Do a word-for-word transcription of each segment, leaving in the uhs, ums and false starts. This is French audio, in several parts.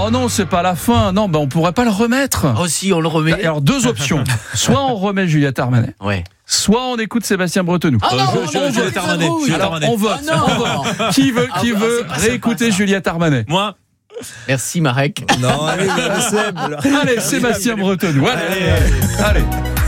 Oh non, c'est pas la fin. Non, ben on pourrait pas le remettre. Oh si, on le remet. Alors deux options. Soit on remet Juliette Armanet. Ouais. Soit on écoute Sébastien Bretenoux. Ah non, je, je, on Juliette Armanet. Juliette Alors, Armanet. on vote. Ah non. On vote. Qui veut, qui Ah bah, veut c'est pas réécouter sympa, ça. Juliette Armanet? Moi. Merci Marek. Non, allez, le Seb. alors. Allez, Sébastien Bretenoux. Allez, allez.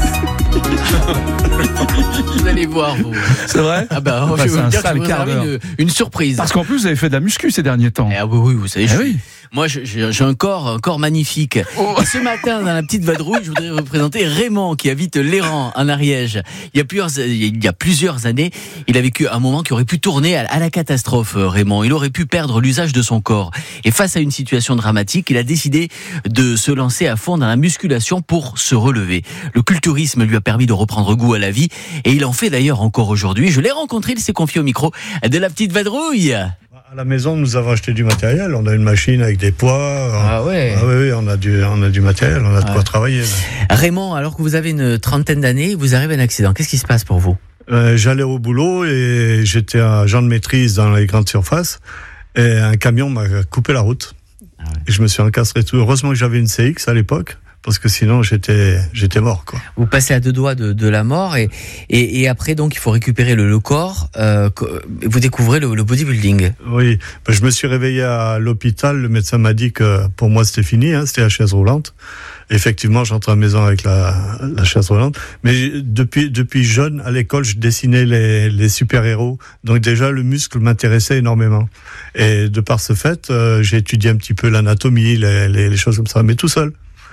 Vous allez voir vous. C'est vrai? Ah bah, Bah, je vais c'est vous un dire que sale je vous quart avais d'heure. une, une surprise. Parce qu'en plus, vous avez fait de la muscu ces derniers temps. Ah oui, oui, vous savez, Eh je oui. suis- moi je- j'ai j'ai un corps, un corps magnifique. Et ce matin, dans la petite vadrouille, je voudrais vous présenter Raymond qui habite l'Héran en Ariège. Il y a plusieurs, il y a plusieurs années, il a vécu un moment qui aurait pu tourner à, à la catastrophe. Raymond, il aurait pu perdre l'usage de son corps. Et face à une situation dramatique, il a décidé de se lancer à fond dans la musculation pour se relever. Le culturisme lui a permis de reprendre goût à la vie et il en fait d'ailleurs encore aujourd'hui. Je l'ai rencontré, il s'est confié au micro de la petite vadrouille. À la maison, nous avons acheté du matériel. On a une machine avec des poids. Ah ouais. Ah oui, oui, on a du, on a du matériel, on a de Ouais. quoi travailler. Raymond, alors que vous avez une trentaine d'années, vous arrive un accident. Qu'est-ce qui se passe pour vous? Euh, j'allais au boulot et j'étais agent de maîtrise dans les grandes surfaces. Et un camion m'a coupé la route. Ah ouais. Et je me suis encastré tout. Heureusement que j'avais une C X à l'époque, parce que sinon j'étais, j'étais mort, quoi. Vous passez à deux doigts de, de la mort et, et, et après donc il faut récupérer le, le corps. Euh, vous découvrez le, le bodybuilding. Oui, ben, je me suis réveillé à l'hôpital. Le médecin m'a dit que pour moi c'était fini, hein, c'était la chaise roulante. Effectivement, j'entre à la maison avec la, la chaise roulante. Mais j'ai- depuis depuis jeune, à l'école, je dessinais les, les super-héros. Donc déjà, le muscle m'intéressait énormément. Et de par ce fait, euh, j'ai étudié un petit peu l'anatomie, les, les, les choses comme ça, mais tout seul.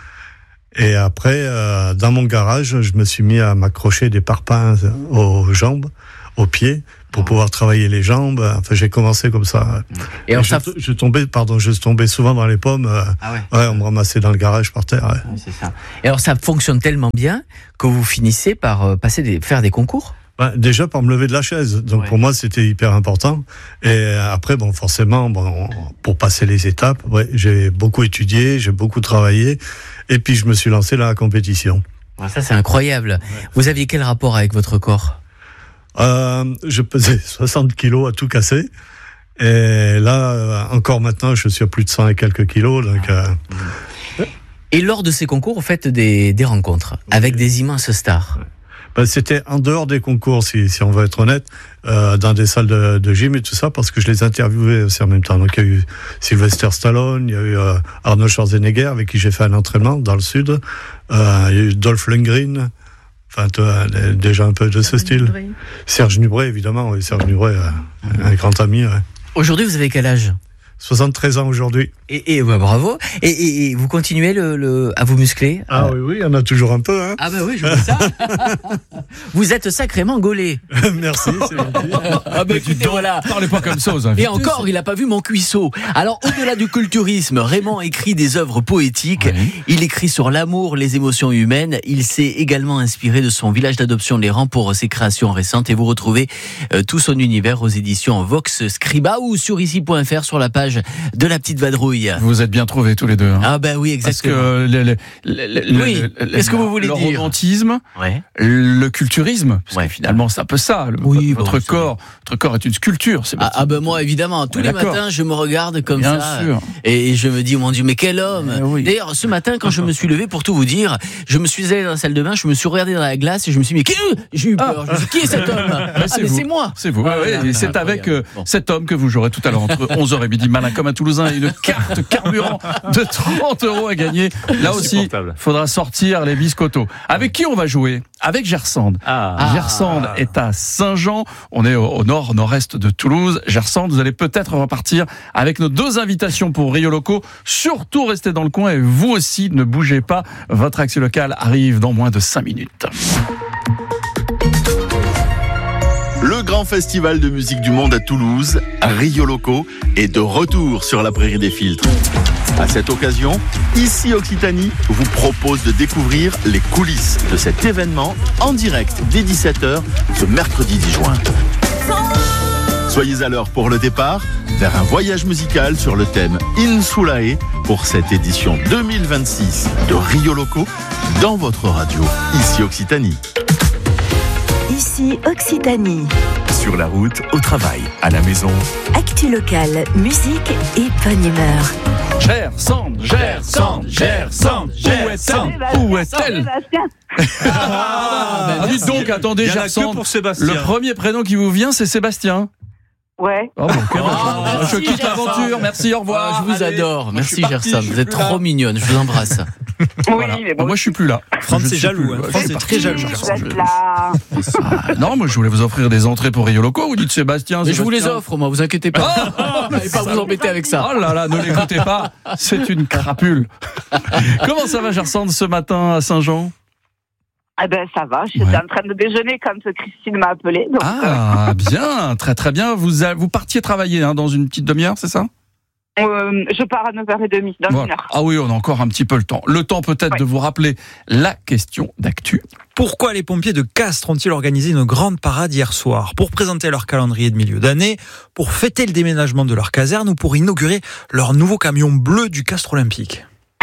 Et après, euh, dans mon garage, je me suis mis à m'accrocher des parpaings aux jambes, aux pieds, pour pouvoir travailler les jambes. Enfin, j'ai commencé comme ça. Et alors je, ça, je tombais, pardon, je tombais souvent dans les pommes. euh, ah ouais. Ouais, on me ramassait dans le garage par terre. Ouais. Ouais, c'est ça. Et alors ça fonctionne tellement bien que vous finissez par euh, passer des, faire des concours. Ouais, déjà pour me lever de la chaise. Donc Ouais. pour moi, c'était hyper important. Et après, bon, forcément, bon, pour passer les étapes, ouais, j'ai beaucoup étudié, j'ai beaucoup travaillé. Et puis je me suis lancé dans la compétition. Ouais, ça c'est incroyable. Vous aviez quel rapport avec votre corps? Euh, je pesais soixante kilos à tout casser. Et là, euh, encore maintenant, je suis à plus de cent et quelques kilos. Donc, euh, Et lors de ces concours, vous faites des, des rencontres avec des immenses stars. ben, c'était en dehors des concours, si, si on veut être honnête, euh, dans des salles de, de gym et tout ça, parce que je les interviewais aussi en même temps. Donc, il y a eu Sylvester Stallone, il y a eu euh, Arnold Schwarzenegger, avec qui j'ai fait un entraînement dans le sud. Euh, il y a eu Dolph Lundgren. Enfin, toi, déjà un peu de ce style. Serge Nubret, évidemment. Oui, Serge Nubret, euh, un grand ami. Ouais. Aujourd'hui, vous avez quel âge? soixante-treize ans aujourd'hui. Et, et bah, bravo. Et, et, et vous continuez le, le, à vous muscler? Ah oui, oui, il y en a toujours un peu. Hein. Ah bah oui, je vois ça. Vous êtes sacrément gaulé. Merci, c'est gentil. Ah bah écoutez, voilà. Parlez pas comme ça aux invités. Et encore, il n'a pas vu mon cuisseau. Alors, au-delà du culturisme, Raymond écrit des œuvres poétiques. Oui. Il écrit sur l'amour, les émotions humaines. Il s'est également inspiré de son village d'adoption, les Rangs, pour ses créations récentes. Et vous retrouvez euh, tout son univers aux éditions Vox Scriba ou sur ici point f r sur la page de la petite vadrouille. Vous vous êtes bien trouvés tous les deux. Hein. Ah ben oui, Parce exactement. que le, le, le, le- Oui, le- qu'est-ce que vous voulez le dire romantisme, Ouais. le culturisme, parce Ouais. que finalement c'est un peu ça. Le- Oui, votre bon, c'est corps, votre corps est une sculpture. C'est Ah, ah ben moi évidemment, tous Ouais, les d'accord. matins je me regarde comme Bien ça sûr. et je me dis mon Dieu mais quel homme. Eh oui. D'ailleurs ce matin quand je me suis levé pour tout vous dire, je me suis allé dans la salle de bain, je me suis regardé dans la glace et je me suis dit mais qui j'ai eu peur. Je me suis dit qui est cet homme? Ah c'est mais vous. c'est moi. C'est vous. Ah, Ouais, voilà, et c'est incroyable. avec euh, Bon. cet homme que vous jouerez tout à l'heure entre onze heures et midi, malin comme un Toulousain, et une carte carburant de trente euros à gagner. Là aussi, Insupportable. faudra sortir les biscottos. Avec qui on va jouer? Avec Gersande. Ah. Gersande est à Saint-Jean. On est au, au nord, nord-est de Toulouse. Gersande, vous allez peut-être repartir avec nos deux invitations pour Rio Loco. Surtout restez dans le coin et vous aussi ne bougez pas. Votre axe local arrive dans moins de cinq minutes. Le grand festival de musique du monde à Toulouse, Rio Loco, est de retour sur la prairie des filtres. À cette occasion, Ici Occitanie vous propose de découvrir les coulisses de cet événement en direct dès dix-sept heures ce mercredi dix juin. Soyez à l'heure pour le départ vers un voyage musical sur le thème Insulae pour cette édition deux mille vingt-six de Rio Loco dans votre radio Ici Occitanie. Ici Occitanie. Sur la route, au travail, à la maison. Actu locale, musique et bonne humeur. Gersande, Gersande, Gersande, où est-elle? Où est-elle? Ah, Ah, dites donc, attendez, il y en a que Gersande, pour Sébastien. le premier prénom qui vous vient, c'est Sébastien. Ouais. Oh, bon, ok, Oh, bah, je, je merci, quitte Gersande. l'aventure, merci, au revoir. Ah, je vous Allez. adore. Moi, je Merci suis parti, Gersande. je Vous suis êtes plus là. trop mignonne. Je vous embrasse. Oui, Voilà. mais bon. Moi, je suis plus là. France Je est suis jaloux, plus- hein. ouais, France je suis est parti, très jaloux. je- Vous je- êtes là. Ah, non, moi, je voulais vous offrir des entrées pour Rio Loco. Vous dites Sébastien. Mais je vous les Sébastien. offre, moi. Vous inquiétez pas. Vous n'allez pas vous embêter avec ça. Oh là là, ne l'écoutez pas, c'est une crapule. Comment ça va, Gersande, ce matin à Saint-Jean? Eh ben, ça va. J'étais Ouais. en train de déjeuner quand Christine m'a appelé. Donc, Ah, bien, très très bien. Vous, a- vous partiez travailler hein, dans une petite demi-heure, c'est ça? euh, je pars à neuf heures trente, dans Voilà. une heure. Ah oui, on a encore un petit peu le temps. Le temps peut-être Ouais. de vous rappeler la question d'actu. Pourquoi les pompiers de Castres ont-ils organisé une grande parade hier soir? Pour présenter leur calendrier de milieu d'année, pour fêter le déménagement de leur caserne ou pour inaugurer leur nouveau camion bleu du Castres Olympique?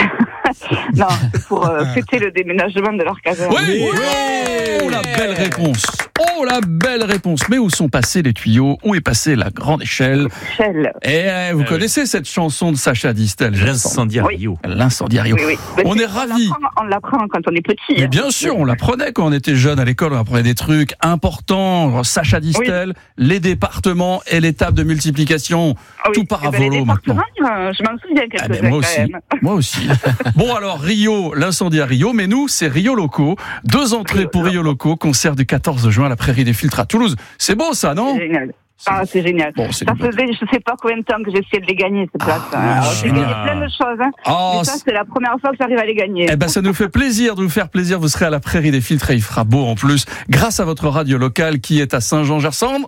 Non, c'est pour euh, fêter le déménagement de leur caserne. Oui, Oh la belle réponse. Oh la belle réponse. Mais où sont passés les tuyaux? Où est passée la grande échelle? Michel. Et euh, vous connaissez cette chanson de Sacha Distel, Gersande? L'incendiario. L'incendiario. Oui, oui. Mais On c'est- est ravis. l'apprend- On l'apprend quand on est petit. Mais hein. bien sûr, on l'apprenait quand on était jeune à l'école, on apprenait des trucs importants. Sacha Distel, les départements et les tables de multiplication. Ah oui. Tout part à Eh ben, les volo maintenant. départements, euh, Je m'en souviens Ah quelques-uns ben, moi quand aussi, même. moi aussi. Bon alors Rio, l'incendie à Rio, mais nous c'est Rio Loco. Deux entrées pour Rio Loco, concert du quatorze juin à la Prairie des Filtres à Toulouse. C'est beau ça, non? C'est génial. Ah, c'est génial. Bon, c'est Ça une bonne- faisait, je sais pas combien de temps que j'essayais de les gagner, ces places. Ah, Alors, j'ai génial. gagné plein de choses, hein. Ah, Mais ça, c'est la première fois que j'arrive à les gagner. Eh ben, ça nous fait plaisir de vous faire plaisir. Vous serez à la Prairie des Filtres et il fera beau en plus, grâce à votre radio locale qui est à Saint-Jean-Gersande.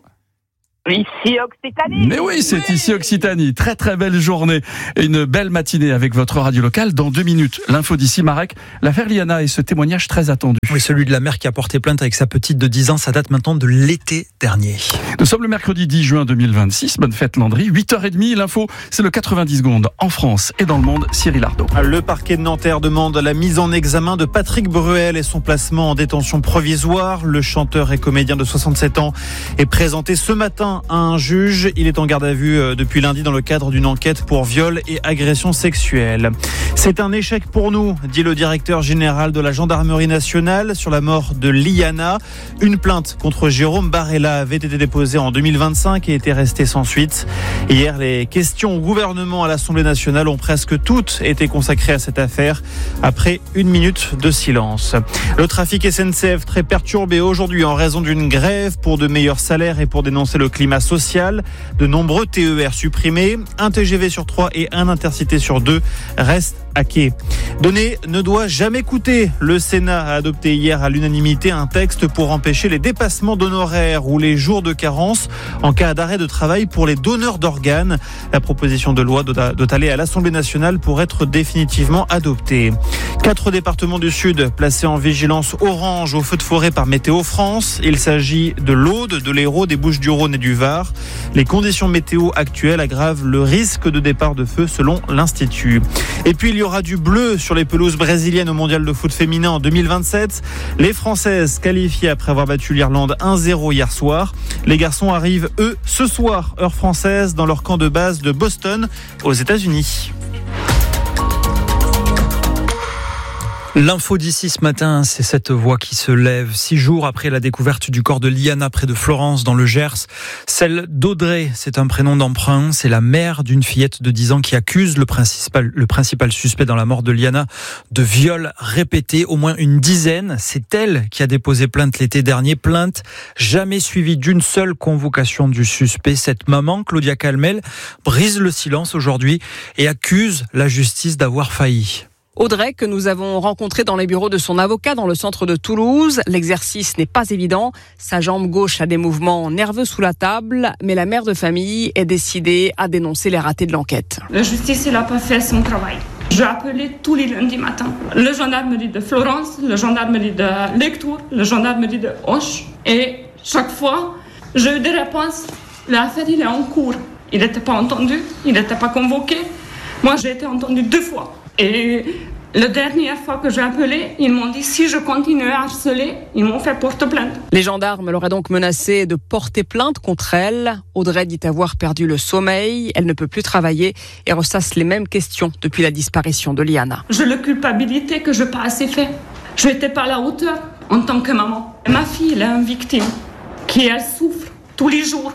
Ici, Occitanie. Mais oui, c'est ici Occitanie. Très très belle journée et une belle matinée avec votre radio locale. Dans deux minutes, l'info d'ici Marek, l'affaire Liana et ce témoignage très attendu. Oui, celui de la mère qui a porté plainte avec sa petite de dix ans, ça date maintenant de l'été dernier. Nous sommes le mercredi dix juin deux mille vingt-six. Bonne fête Landry. huit heures trente. L'info, c'est le quatre-vingt-dix secondes en France et dans le monde. Cyril Ardo. Le parquet de Nanterre demande la mise en examen de Patrick Bruel et son placement en détention provisoire. Le chanteur et comédien de soixante-sept ans est présenté ce matin à un juge. Il est en garde à vue depuis lundi dans le cadre d'une enquête pour viol et agression sexuelle. C'est un échec pour nous, dit le directeur général de la gendarmerie nationale sur la mort de Liana. Une plainte contre Jérôme Barella avait été déposée en deux mille vingt-cinq et était restée sans suite. Hier, les questions au gouvernement à l'Assemblée nationale ont presque toutes été consacrées à cette affaire après une minute de silence. Le trafic S N C F très perturbé aujourd'hui en raison d'une grève pour de meilleurs salaires et pour dénoncer le climat social. De nombreux T E R supprimés, un T G V sur trois et un Intercité sur deux restent à quai. Donner ne doit jamais coûter. Le Sénat a adopté hier à l'unanimité un texte pour empêcher les dépassements d'honoraires ou les jours de carence en cas d'arrêt de travail pour les donneurs d'organes. La proposition de loi doit doit aller à l'Assemblée nationale pour être définitivement adoptée. Quatre départements du Sud placés en vigilance orange au feu de forêt par Météo France. Il s'agit de l'Aude, de l'Hérault, des Bouches-du-Rhône et du Var. Les conditions météo actuelles aggravent le risque de départ de feu selon l'Institut. Et puis il y aura du bleu sur les pelouses brésiliennes au mondial de foot féminin en deux mille vingt-sept. Les Françaises qualifiées après avoir battu l'Irlande un zéro hier soir. Les garçons arrivent, eux, ce soir, heure française, dans leur camp de base de Boston, aux États-Unis. L'info d'ici ce matin, c'est cette voix qui se lève. Six jours après la découverte du corps de Liana près de Florence, dans le Gers, celle d'Audrey, c'est un prénom d'emprunt. C'est la mère d'une fillette de dix ans qui accuse le principal, le principal suspect dans la mort de Liana de viol répété, au moins une dizaine. C'est elle qui a déposé plainte l'été dernier. Plainte jamais suivie d'une seule convocation du suspect. Cette maman, Claudia Calmel, brise le silence aujourd'hui et accuse la justice d'avoir failli. Audrey, que nous avons rencontrée dans les bureaux de son avocat dans le centre de Toulouse. L'exercice n'est pas évident. Sa jambe gauche a des mouvements nerveux sous la table, mais la mère de famille est décidée à dénoncer les ratés de l'enquête. La justice n'a pas fait son travail. J'ai appelé tous les lundis matins le gendarmerie de Florence, le gendarmerie de Lectoure, le gendarmerie de Auch. Et chaque fois, j'ai eu des réponses. L'affaire, il est en cours. Il n'était pas entendu, il n'était pas convoqué. Moi, j'ai été entendue deux fois. Et La dernière fois que j'ai appelé, ils m'ont dit si je continue à harceler, ils m'ont fait porte plainte. Les gendarmes l'auraient donc menacé de porter plainte contre elle. Audrey dit avoir perdu le sommeil, elle ne peut plus travailler et ressasse les mêmes questions depuis la disparition de Liana. Je le culpabilité que je n'ai pas assez fait. Je n'étais pas à la hauteur en tant que maman. Ma fille, elle est une victime qui elle souffre tous les jours.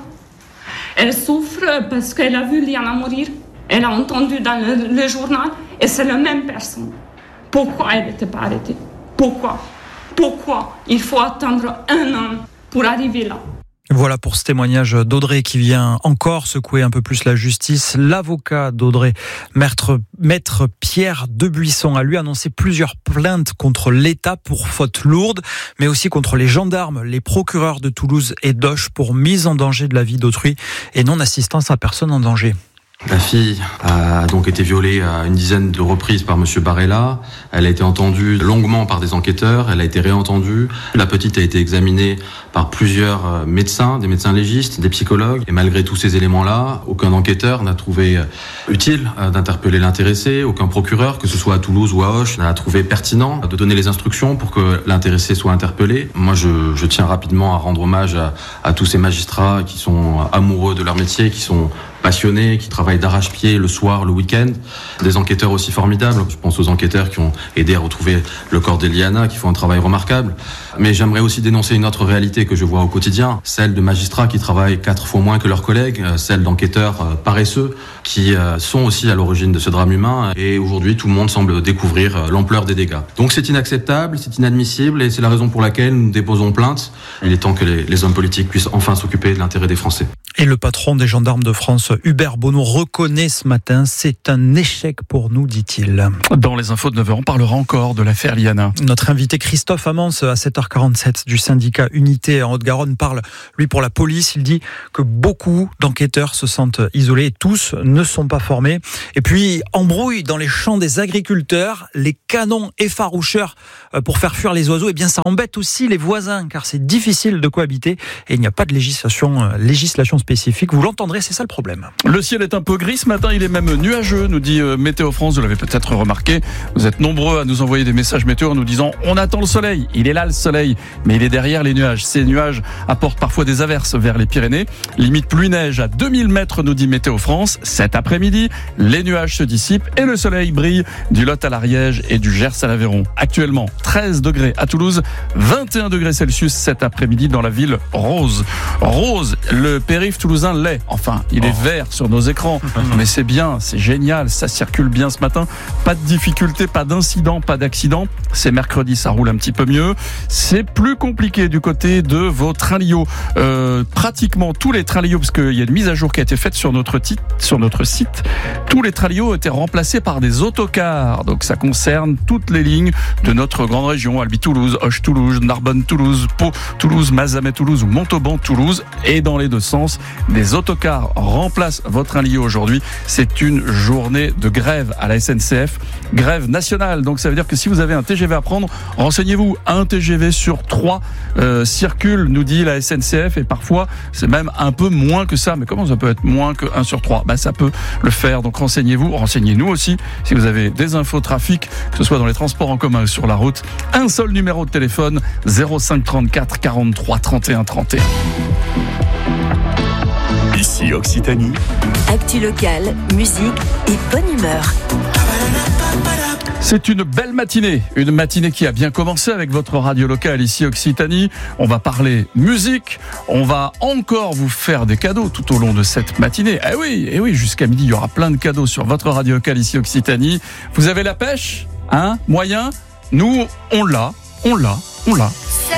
Elle souffre parce qu'elle a vu Liana mourir. Elle a entendu dans le, le journal et c'est la même personne. Pourquoi elle n'était pas arrêtée? Pourquoi? Pourquoi il faut attendre un an pour arriver là? Voilà pour ce témoignage d'Audrey qui vient encore secouer un peu plus la justice. L'avocat d'Audrey, maître, maître Pierre Debuisson, a lui annoncé plusieurs plaintes contre l'État pour faute lourde, mais aussi contre les gendarmes, les procureurs de Toulouse et d'Auch pour mise en danger de la vie d'autrui et non-assistance à personne en danger. La fille a donc été violée à une dizaine de reprises par monsieur Barella. Elle a été entendue longuement par des enquêteurs. Elle a été réentendue. La petite a été examinée par plusieurs médecins, des médecins légistes, des psychologues. Et malgré tous ces éléments-là, aucun enquêteur n'a trouvé utile d'interpeller l'intéressé. Aucun procureur, que ce soit à Toulouse ou à Auch, n'a trouvé pertinent de donner les instructions pour que l'intéressé soit interpellé. Moi, je, je tiens rapidement à rendre hommage à, à tous ces magistrats qui sont amoureux de leur métier, qui sont passionnés, qui travaillent d'arrache-pied le soir, le week-end. Des enquêteurs aussi formidables. Je pense aux enquêteurs qui ont aidé à retrouver le corps d'Eliana, qui font un travail remarquable. Mais j'aimerais aussi dénoncer une autre réalité que je vois au quotidien, celle de magistrats qui travaillent quatre fois moins que leurs collègues, celle d'enquêteurs paresseux qui sont aussi à l'origine de ce drame humain. Et aujourd'hui, tout le monde semble découvrir l'ampleur des dégâts. Donc c'est inacceptable, c'est inadmissible et c'est la raison pour laquelle nous déposons plainte. Il est temps que les, les hommes politiques puissent enfin s'occuper de l'intérêt des Français. Et le patron des gendarmes de France, Hubert Bonneau, reconnaît ce matin, c'est un échec pour nous, dit-il. Dans les infos de neuf heures, on parlera encore de l'affaire Liana. Notre invité Christophe Amance, à sept heures quarante-sept du syndicat Unité en Haute-Garonne, parle, lui, pour la police. Il dit que beaucoup d'enquêteurs se sentent isolés et tous ne sont pas formés. Et puis, embrouille dans les champs des agriculteurs, les canons effaroucheurs pour faire fuir les oiseaux. Eh bien, ça embête aussi les voisins, car c'est difficile de cohabiter et il n'y a pas de législation, législation spécifique. Vous l'entendrez, c'est ça le problème. Le ciel est un peu gris ce matin, il est même nuageux, nous dit Météo France. Vous l'avez peut-être remarqué. Vous êtes nombreux à nous envoyer des messages météo en nous disant on attend le soleil. Il est là le soleil, mais il est derrière les nuages. Ces nuages apportent parfois des averses vers les Pyrénées. Limite pluie-neige à deux mille mètres, nous dit Météo France. Cet après-midi, les nuages se dissipent et le soleil brille du Lot à l'Ariège et du Gers à l'Aveyron. Actuellement, treize degrés à Toulouse, vingt et un degrés Celsius cet après-midi dans la ville rose. Rose, le périph' toulousain l'est. Enfin, il est oh. vert sur nos écrans. Mais c'est bien, c'est génial, ça circule bien ce matin. Pas de difficulté, pas d'incident, pas d'accident. C'est mercredi, ça roule un petit peu mieux. C'est plus compliqué du côté de vos trains Lio. Euh, pratiquement tous les trains Lio, parce qu'il y a une mise à jour qui a été faite sur notre, titre, sur notre site. Tous les trains Lio ont été remplacés par des autocars. Donc ça concerne toutes les lignes de notre grande région. Albi-Toulouse, Auch-Toulouse, Narbonne-Toulouse, Pau-Toulouse, Mazamet-Toulouse ou Montauban-Toulouse. Et dans les deux sens, des autocars remplacent votre train Lio aujourd'hui. C'est une journée de grève à la S N C F. Grève nationale. Donc ça veut dire que si vous avez un T G V à prendre, renseignez-vous. Un T G V sur trois euh, circule, nous dit la S N C F. Et parfois, c'est même un peu moins que ça. Mais comment ça peut être moins que un sur trois? Bah, ça peut le faire. Donc renseignez-vous. Renseignez-nous aussi. Si vous avez des infos trafic, que ce soit dans les transports en commun ou sur la route, un seul numéro de téléphone, zéro cinq trente-quatre quarante-trois trente et un trente et un. Ici Occitanie. Actu locale, musique et bonne humeur. C'est une belle matinée, une matinée qui a bien commencé avec votre radio locale ici Occitanie. On va parler musique, on va encore vous faire des cadeaux tout au long de cette matinée. Eh oui, eh oui, jusqu'à midi, il y aura plein de cadeaux sur votre radio locale ici Occitanie. Vous avez la pêche, hein, moyen? Nous, on l'a, on l'a, on l'a.